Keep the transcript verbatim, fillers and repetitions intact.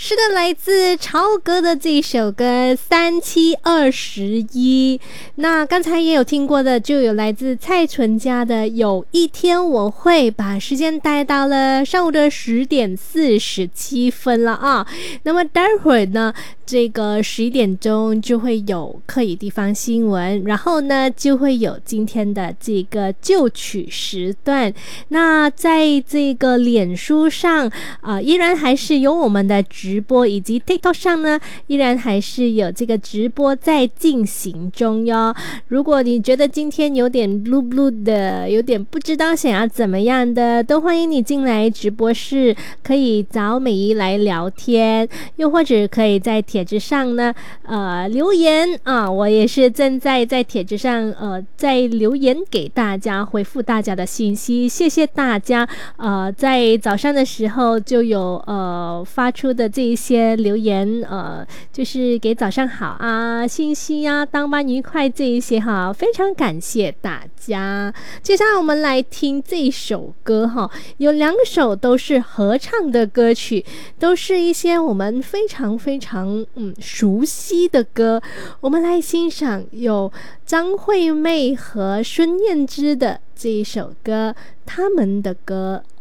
是的，来自超哥的这首歌三七二十一。那刚才也有听过的，就有来自蔡淳佳的有一天我会，把时间带到了上午的十点四十七分了啊。那么待会儿呢，这个十一点钟就会有客语地方新闻，然后呢就会有今天的这个旧曲时段。那在这个脸书上啊、呃，依然还是有我们的直播，以及 TikTok 上呢，依然还是有这个直播在进行中哟。如果你觉得今天有点 blue blue 的，有点不知道想要怎么样的，都欢迎你进来直播室，可以找美仪来聊天，又或者可以在帖子上呢，呃，留言啊，我也是正在在帖子上呃在留言给大家，回复大家的信息，谢谢大家。呃，在早上的时候就有呃发出的这一些留言，呃，就是给早上好啊、信息啊、当班愉快这一些哈，非常感谢大家。接下来我们来听这首歌哈，有两首都是合唱的歌曲，都是一些我们非常非常嗯熟悉的歌。我们来欣赏有张惠妹和孙燕姿的这一首歌，他们的歌。